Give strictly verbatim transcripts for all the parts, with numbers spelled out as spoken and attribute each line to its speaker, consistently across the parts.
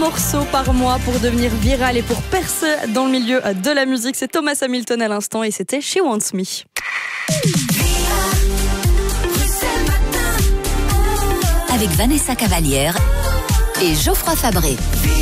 Speaker 1: morceau par mois pour devenir viral et pour percer dans le milieu de la musique. C'est Thomas Hamilton à l'instant et c'était She Wants Me.
Speaker 2: Avec Vanessa Cavalière et Geoffroy Fabré.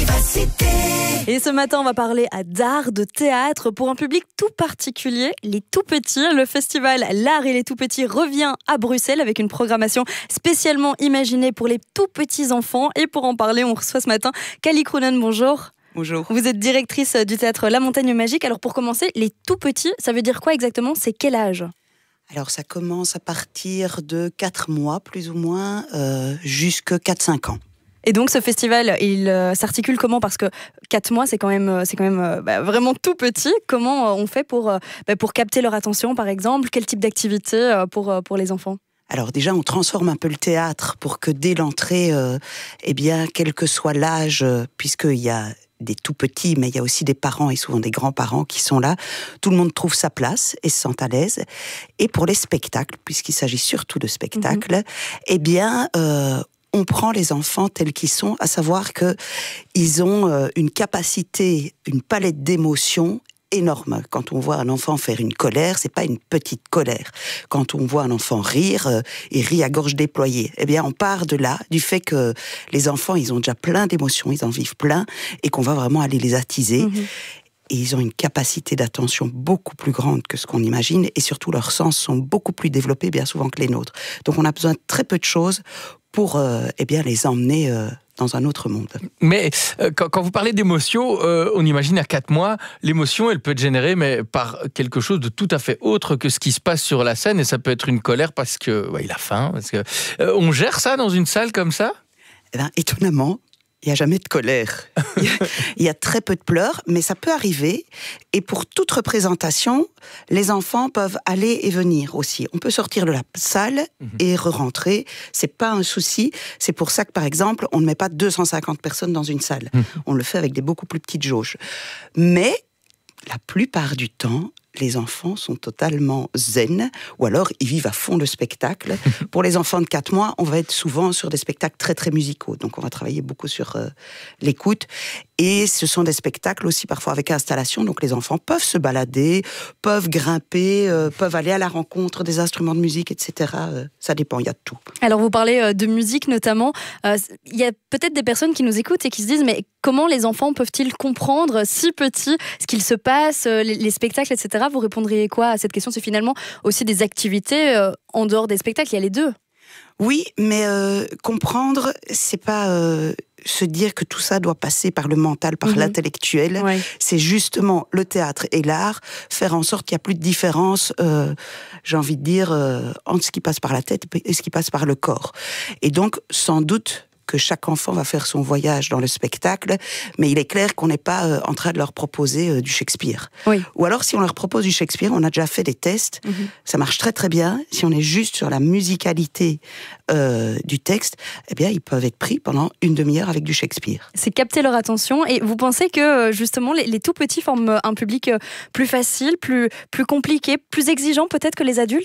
Speaker 1: Et ce matin, on va parler d'art, de théâtre pour un public tout particulier, les tout petits. Le festival L'Art et les tout petits revient à Bruxelles avec une programmation spécialement imaginée pour les tout petits enfants. Et pour en parler, on reçoit ce matin Kali Krunen, bonjour.
Speaker 3: Bonjour.
Speaker 1: Vous êtes directrice du théâtre La Montagne Magique. Alors pour commencer, les tout petits, ça veut dire quoi exactement? C'est quel âge?
Speaker 3: Alors ça commence à partir de quatre mois plus ou moins euh, jusqu'à quatre cinq ans.
Speaker 1: Et donc ce festival, il euh, s'articule comment? Parce que quatre mois, c'est quand même, c'est quand même euh, bah, vraiment tout petit. Comment euh, on fait pour, euh, bah, pour capter leur attention, par exemple? Quel type d'activité euh, pour, euh, pour les enfants?
Speaker 3: Alors déjà, on transforme un peu le théâtre pour que dès l'entrée, euh, eh bien, quel que soit l'âge, euh, puisqu'il y a des tout petits, mais il y a aussi des parents et souvent des grands-parents qui sont là. Tout le monde trouve sa place et se sent à l'aise. Et pour les spectacles, puisqu'il s'agit surtout de spectacles, mmh. eh bien... Euh, on prend les enfants tels qu'ils sont, à savoir qu'ils ont une capacité, une palette d'émotions énorme. Quand on voit un enfant faire une colère, c'est pas une petite colère. Quand on voit un enfant rire, euh, il rit à gorge déployée. Eh bien, on part de là, du fait que les enfants, ils ont déjà plein d'émotions, ils en vivent plein, et qu'on va vraiment aller les attiser. Mmh. Et ils ont une capacité d'attention beaucoup plus grande que ce qu'on imagine, et surtout leurs sens sont beaucoup plus développés bien souvent que les nôtres. Donc on a besoin de très peu de choses pour euh, eh bien, les emmener euh, dans un autre monde.
Speaker 4: Mais euh, quand, quand vous parlez d'émotion, euh, on imagine à quatre mois, l'émotion, elle peut être générée mais par quelque chose de tout à fait autre que ce qui se passe sur la scène, et ça peut être une colère parce que ouais, il a faim. Parce que, euh, on gère ça dans une salle comme ça?
Speaker 3: Eh bien, étonnamment, il n'y a jamais de colère. Il y, a, il y a très peu de pleurs, mais ça peut arriver. Et pour toute représentation, les enfants peuvent aller et venir aussi. On peut sortir de la salle mmh. et re-rentrer. C'est pas un souci. C'est pour ça que, par exemple, on ne met pas deux cent cinquante personnes dans une salle. Mmh. On le fait avec des beaucoup plus petites jauges. Mais la plupart du temps, les enfants sont totalement zen, ou alors ils vivent à fond le spectacle. Pour les enfants de quatre mois, on va être souvent sur des spectacles très très musicaux, donc on va travailler beaucoup sur euh, l'écoute, et ce sont des spectacles aussi parfois avec installation, donc les enfants peuvent se balader, peuvent grimper, euh, peuvent aller à la rencontre des instruments de musique, et cetera. Euh, ça dépend, il y a de tout.
Speaker 1: Alors vous parlez de musique notamment, euh, il y a peut-être des personnes qui nous écoutent et qui se disent, mais comment les enfants peuvent-ils comprendre si petits ce qu'il se passe, les, les spectacles, et cetera. Vous répondriez quoi à cette question? C'est finalement aussi des activités euh, en dehors des spectacles, il y a les deux.
Speaker 3: Oui, mais euh, comprendre, c'est pas euh, se dire que tout ça doit passer par le mental, par mmh. l'intellectuel. Ouais. C'est justement le théâtre et l'art, faire en sorte qu'il n'y a plus de différence, euh, j'ai envie de dire, euh, entre ce qui passe par la tête et ce qui passe par le corps. Et donc, sans doute que chaque enfant va faire son voyage dans le spectacle, mais il est clair qu'on n'est pas euh, en train de leur proposer euh, du Shakespeare. Oui. Ou alors, si on leur propose du Shakespeare, on a déjà fait des tests, mm-hmm. ça marche très très bien. Si on est juste sur la musicalité euh, du texte, eh bien, ils peuvent être pris pendant une demi-heure avec du Shakespeare.
Speaker 1: C'est capter leur attention. Et vous pensez que, justement, les, les tout-petits forment un public plus facile, plus, plus compliqué, plus exigeant peut-être que les adultes ?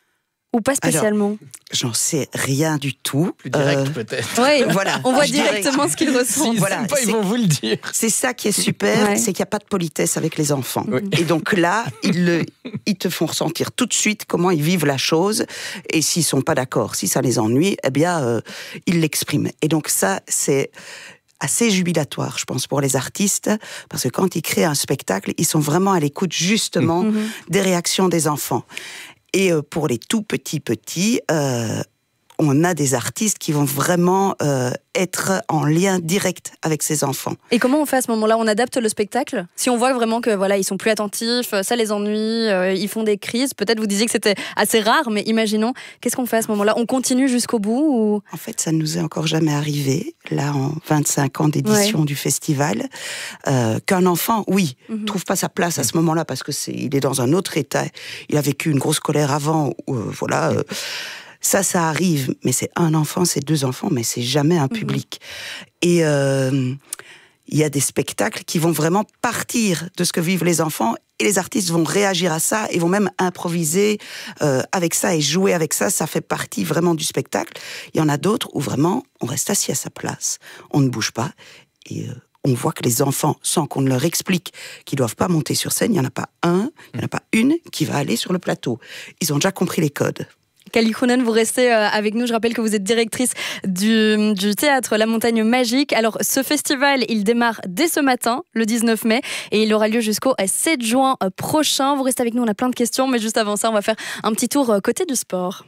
Speaker 1: Ou pas spécialement?
Speaker 3: Alors, j'en sais rien du tout.
Speaker 4: Plus direct euh, peut-être.
Speaker 1: Oui, voilà. On voit directement ce qu'ils ressentent.
Speaker 4: Si,
Speaker 3: voilà,
Speaker 4: pas, ils vont vous le dire.
Speaker 3: C'est ça qui est super, ouais. c'est qu'il n'y a pas de politesse avec les enfants. Oui. Et donc là, ils, le, ils te font ressentir tout de suite comment ils vivent la chose. Et s'ils ne sont pas d'accord, si ça les ennuie, eh bien, euh, ils l'expriment. Et donc ça, c'est assez jubilatoire, je pense, pour les artistes, parce que quand ils créent un spectacle, ils sont vraiment à l'écoute, justement, mmh. des réactions des enfants. Et pour les tout petits petits, euh, on a des artistes qui vont vraiment euh, être en lien direct avec ces enfants.
Speaker 1: Et comment on fait à ce moment-là? On adapte le spectacle? Si on voit vraiment que voilà, ils sont plus attentifs, ça les ennuie, euh, ils font des crises. Peut-être vous disiez que c'était assez rare, mais imaginons, qu'est-ce qu'on fait à ce moment-là? On continue jusqu'au bout ou...
Speaker 3: En fait, ça ne nous est encore jamais arrivé, là, en vingt-cinq ans d'édition ouais. du festival, euh, qu'un enfant, oui, mm-hmm. trouve pas sa place à ce moment-là parce que c'est, il est dans un autre état. Il a vécu une grosse colère avant, euh, voilà. Euh, Ça, ça arrive, mais c'est un enfant, c'est deux enfants, mais c'est jamais un public. Mmh. Et euh, il y a des spectacles qui vont vraiment partir de ce que vivent les enfants, et les artistes vont réagir à ça, et vont même improviser euh, avec ça, et jouer avec ça, ça fait partie vraiment du spectacle. Il y en a d'autres où vraiment, on reste assis à sa place, on ne bouge pas, Et euh, on voit que les enfants, sans qu'on ne leur explique qu'ils ne doivent pas monter sur scène, il n'y en a pas un, il n'y en a pas une qui va aller sur le plateau. Ils ont déjà compris les codes.
Speaker 1: Kali Krounen, vous restez avec nous. Je rappelle que vous êtes directrice du, du théâtre La Montagne Magique. Alors, ce festival, il démarre dès ce matin, le dix-neuf mai, et il aura lieu jusqu'au sept juin prochain. Vous restez avec nous, on a plein de questions, mais juste avant ça, on va faire un petit tour côté du sport.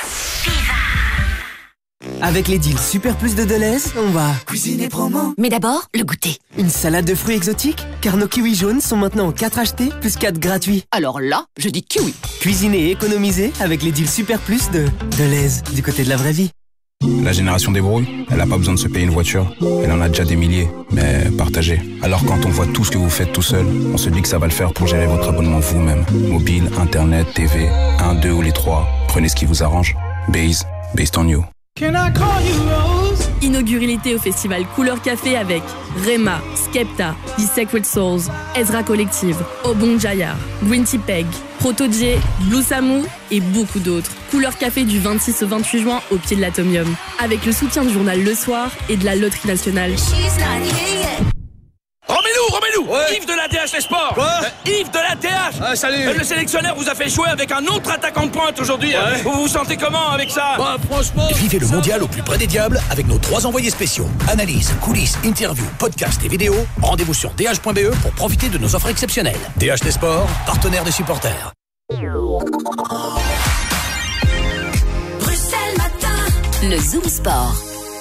Speaker 5: Avec les deals Super Plus de Deleuze, on va cuisiner promo.
Speaker 2: Mais d'abord, le goûter.
Speaker 5: Une salade de fruits exotiques, car nos kiwis jaunes sont maintenant quatre achetés plus quatre gratuits.
Speaker 2: Alors là, je dis kiwi.
Speaker 5: Cuisiner et économiser avec les deals Super Plus de Deleuze, du côté de la vraie vie.
Speaker 6: La génération débrouille, elle n'a pas besoin de se payer une voiture. Elle en a déjà des milliers, mais partagée. Alors quand on voit tout ce que vous faites tout seul, on se dit que ça va le faire pour gérer votre abonnement vous-même. Mobile, internet, T V, un, deux ou les trois. Prenez ce qui vous arrange. Base, based on you.
Speaker 7: Inaugurez l'été au festival Couleur Café avec Rema, Skepta, The Sacred Souls, Ezra Collective, Obon Jayar, Green Tea Peg, Proto-J, Blue Samu et beaucoup d'autres. Couleur Café du vingt-six au vingt-huit juin au pied de l'Atomium. Avec le soutien du journal Le Soir et de la Loterie Nationale.
Speaker 8: Remets-nous, remets-nous ouais. Yves de la D H Les Sports. Quoi euh, Yves de la D H. Ah, salut. euh, Le sélectionneur vous a fait jouer avec un autre attaquant de pointe aujourd'hui. Ouais. Vous vous sentez comment avec ça? Bah, franchement...
Speaker 9: Vivez le mondial au plus près des diables avec nos trois envoyés spéciaux. Analyse, coulisses, interviews, podcasts et vidéos. Rendez-vous sur d h point b e pour profiter de nos offres exceptionnelles. D H Les Sports, partenaire des supporters.
Speaker 2: Bruxelles Matin. Le Zoom Sport.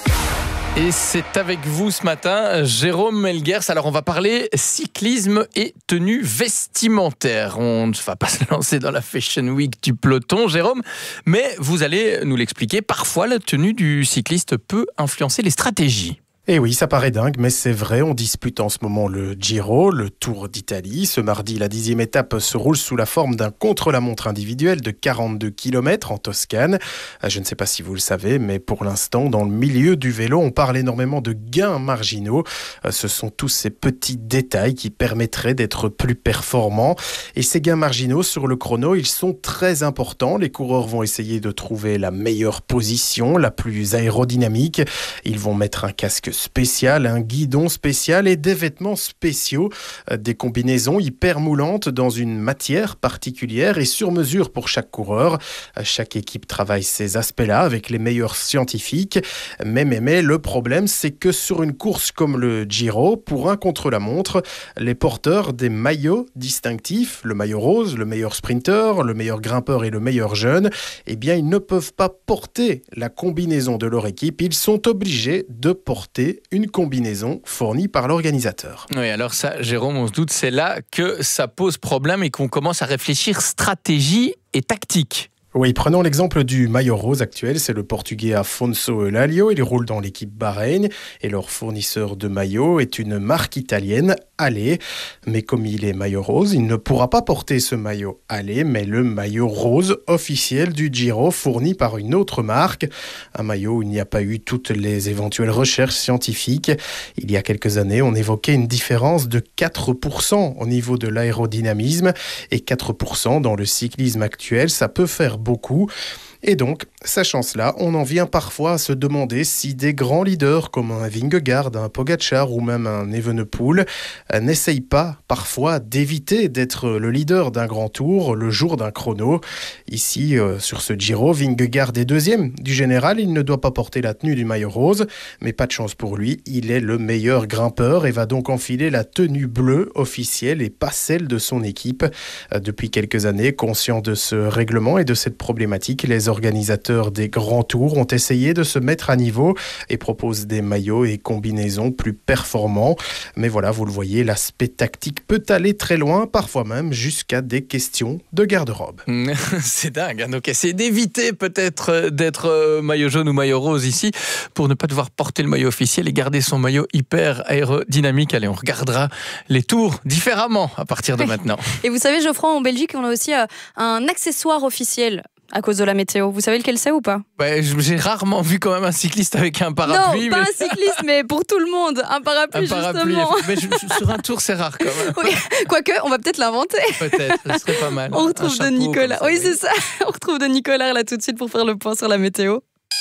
Speaker 4: Et c'est avec vous ce matin, Jérôme Melgers. Alors on va parler cyclisme et tenue vestimentaire. On ne va pas se lancer dans la Fashion Week du peloton, Jérôme, mais vous allez nous l'expliquer. Parfois, la tenue du cycliste peut influencer les stratégies.
Speaker 10: Et oui, ça paraît dingue, mais c'est vrai, on dispute en ce moment le Giro, le Tour d'Italie. Ce mardi, la dixième étape se roule sous la forme d'un contre-la-montre individuel de quarante-deux kilomètres en Toscane. Je ne sais pas si vous le savez, mais pour l'instant, dans le milieu du vélo, on parle énormément de gains marginaux. Ce sont tous ces petits détails qui permettraient d'être plus performants. Et ces gains marginaux sur le chrono, ils sont très importants. Les coureurs vont essayer de trouver la meilleure position, la plus aérodynamique. Ils vont mettre un casque spécial, un guidon spécial et des vêtements spéciaux, des combinaisons hyper moulantes dans une matière particulière et sur mesure pour chaque coureur. Chaque équipe travaille ces aspects-là avec les meilleurs scientifiques. Mais, mais, mais le problème, c'est que sur une course comme le Giro, pour un contre-la-montre, les porteurs des maillots distinctifs, le maillot rose, le meilleur sprinter, le meilleur grimpeur et le meilleur jeune, eh bien, ils ne peuvent pas porter la combinaison de leur équipe. Ils sont obligés de porter une combinaison fournie par l'organisateur.
Speaker 4: Oui, alors ça, Jérôme, on se doute, c'est là que ça pose problème et qu'on commence à réfléchir stratégie et tactique.
Speaker 10: Oui, prenons l'exemple du maillot rose actuel, c'est le portugais Afonso Elalio, il roule dans l'équipe Bahreïn et leur fournisseur de maillots est une marque italienne, Ale. Mais comme il est maillot rose, il ne pourra pas porter ce maillot Ale, mais le maillot rose officiel du Giro fourni par une autre marque, un maillot où il n'y a pas eu toutes les éventuelles recherches scientifiques. Il y a quelques années, on évoquait une différence de quatre pour cent au niveau de l'aérodynamisme et quatre pour cent dans le cyclisme actuel, ça peut faire beaucoup. Et donc, sachant cela, on en vient parfois à se demander si des grands leaders comme un Vingegaard, un Pogacar ou même un Evenepoel euh, n'essayent pas parfois d'éviter d'être le leader d'un grand tour le jour d'un chrono. Ici, euh, sur ce Giro, Vingegaard est deuxième du général, il ne doit pas porter la tenue du maillot rose, mais pas de chance pour lui, il est le meilleur grimpeur et va donc enfiler la tenue bleue officielle et pas celle de son équipe. Euh, depuis quelques années, conscient de ce règlement et de cette problématique, les organisateurs des grands tours ont essayé de se mettre à niveau et proposent des maillots et combinaisons plus performants. Mais voilà, vous le voyez, l'aspect tactique peut aller très loin, parfois même jusqu'à des questions de garde-robe.
Speaker 4: C'est dingue, hein. Donc essayez d'éviter peut-être d'être maillot jaune ou maillot rose ici pour ne pas devoir porter le maillot officiel et garder son maillot hyper aérodynamique. Allez, on regardera les tours différemment à partir de maintenant.
Speaker 1: Et vous savez, Geoffroy, en Belgique, on a aussi euh, un accessoire officiel à cause de la météo. Vous savez lequel c'est ou pas?
Speaker 4: Ouais, j'ai rarement vu quand même un cycliste avec un parapluie.
Speaker 1: Non, pas
Speaker 4: mais...
Speaker 1: un cycliste, mais pour tout le monde. Un parapluie, un parapluie justement.
Speaker 4: Mais je, je, sur un tour, c'est rare quand même.
Speaker 1: Oui, quoique, on va peut-être l'inventer.
Speaker 4: Peut-être, ce serait pas mal.
Speaker 1: On retrouve de Nicolas. Ça, oui, oui, c'est ça. On retrouve de Nicolas là tout de suite pour faire le point sur la météo.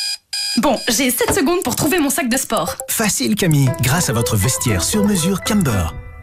Speaker 11: Bon, j'ai sept secondes pour trouver mon sac de sport.
Speaker 12: Facile Camille, grâce à votre vestiaire sur mesure Camber.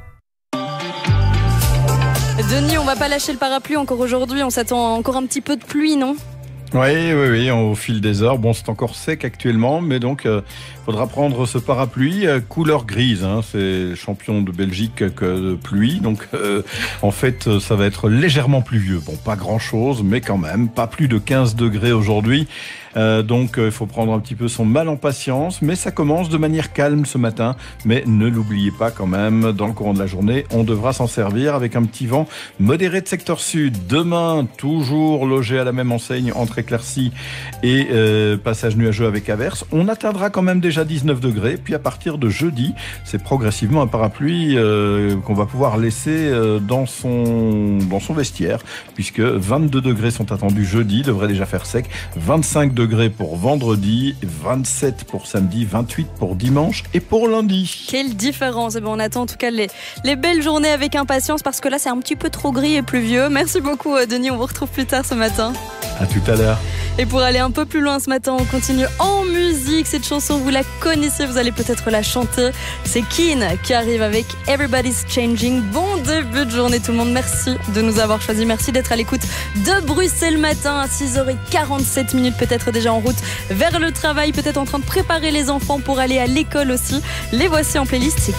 Speaker 1: Denis, on va pas lâcher le parapluie encore aujourd'hui, on s'attend à encore un petit peu de pluie, non ?
Speaker 13: Oui, oui, oui, au fil des heures. Bon, c'est encore sec actuellement, mais donc il euh, faudra prendre ce parapluie euh, couleur grise. Hein, c'est champion de Belgique que de pluie, donc euh, en fait, ça va être légèrement pluvieux. Bon, pas grand-chose, mais quand même, pas plus de quinze degrés aujourd'hui. Euh, donc, il euh, faut prendre un petit peu son mal en patience, mais ça commence de manière calme ce matin. Mais ne l'oubliez pas quand même, dans le courant de la journée, on devra s'en servir avec un petit vent modéré de secteur sud. Demain, toujours logé à la même enseigne entre éclaircies et euh, passage nuageux avec averse. On atteindra quand même déjà dix-neuf degrés. Puis à partir de jeudi, c'est progressivement un parapluie euh, qu'on va pouvoir laisser euh, dans son dans son vestiaire, puisque vingt-deux degrés sont attendus jeudi, devrait déjà faire sec. vingt-cinq degrés pour vendredi, vingt-sept pour samedi, vingt-huit pour dimanche et pour lundi.
Speaker 1: Quelle différence! Et ben on attend en tout cas les, les belles journées avec impatience parce que là c'est un petit peu trop gris et pluvieux. Merci beaucoup Denis, on vous retrouve plus tard ce matin.
Speaker 13: À tout à l'heure.
Speaker 1: Et pour aller un peu plus loin ce matin, on continue en musique. Cette chanson, vous la connaissez, vous allez peut-être la chanter. C'est Keane qui arrive avec Everybody's Changing. Bon début de journée tout le monde, merci de nous avoir choisis. Merci d'être à l'écoute de Bruxelles Matin à six heures quarante-sept minutes, peut-être déjà en route vers le travail, peut-être en train de préparer les enfants pour aller à l'école aussi. Les voici en playlist, c'est